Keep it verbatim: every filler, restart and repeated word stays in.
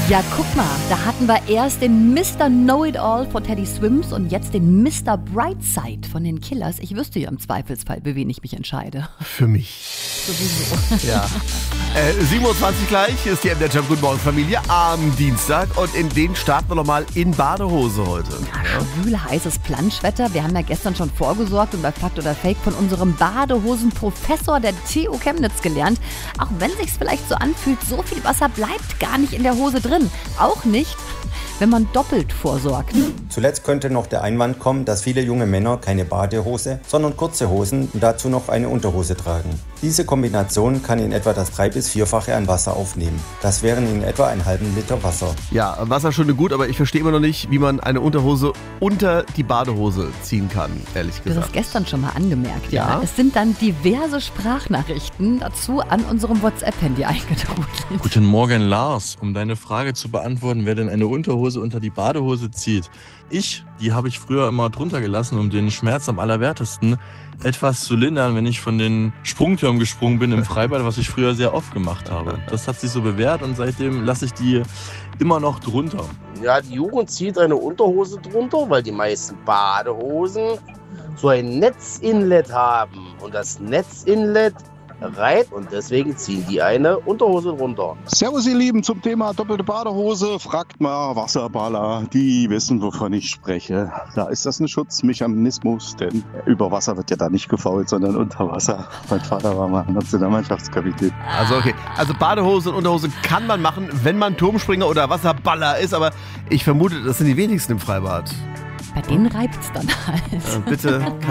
Ja, guck mal, da hatten wir erst den Mister Know-It-All von Teddy Swims und jetzt den Mister Brightside von den Killers. Ich wüsste ja im Zweifelsfall, für wen ich mich entscheide. Für mich. Sowieso. Ja. Äh, siebenundzwanzig gleich ist die M D R Jump Guten Morgen Familie am Dienstag und in den starten wir nochmal in Badehose heute. Ja, schwül heißes Planschwetter. Wir haben ja gestern schon vorgesorgt und bei Fakt oder Fake von unserem Badehosenprofessor der T U Chemnitz gelernt. Auch wenn sich's vielleicht so anfühlt, so viel Wasser bleibt gar nicht in der Hose drin. Auch nicht, wenn man doppelt vorsorgt. Zuletzt könnte noch der Einwand kommen, dass viele junge Männer keine Badehose, sondern kurze Hosen und dazu noch eine Unterhose tragen. Diese Kombination kann in etwa das drei- bis vierfache an Wasser aufnehmen. Das wären in etwa einen halben Liter Wasser. Ja, Wasser schön und gut, aber ich verstehe immer noch nicht, wie man eine Unterhose unter die Badehose ziehen kann, ehrlich Du hast gesagt. es gestern schon mal angemerkt, ja. Ja? Es sind dann diverse Sprachnachrichten dazu an unserem WhatsApp-Handy eingetrudelt. Guten Morgen, Lars. Um deine Frage zu beantworten, wer denn eine Unterhose unter die Badehose zieht. Ich, die habe ich früher immer drunter gelassen, um den Schmerz am allerwertesten etwas zu lindern, wenn ich von den Sprungtürmen gesprungen bin im Freibad, was ich früher sehr oft gemacht habe. Das hat sich so bewährt und seitdem lasse ich die immer noch drunter. Ja, die Jugend zieht eine Unterhose drunter, weil die meisten Badehosen so ein Netzinlet haben. Und das Netzinlet reibt und deswegen ziehen die eine Unterhose drunter. Servus ihr Lieben, zum Thema doppelte Badehose, fragt mal Wasserballer, die wissen, wovon ich spreche. Da ist das ein Schutzmechanismus, denn über Wasser wird ja da nicht gefault, sondern unter Wasser. Mein Vater war mal Nationalmannschaftskapitän. Also okay, also Badehose und Unterhose kann man machen, wenn man Turmspringer oder Wasserballer ist, aber ich vermute, das sind die wenigsten im Freibad. Bei denen reibt's dann halt. Äh, bitte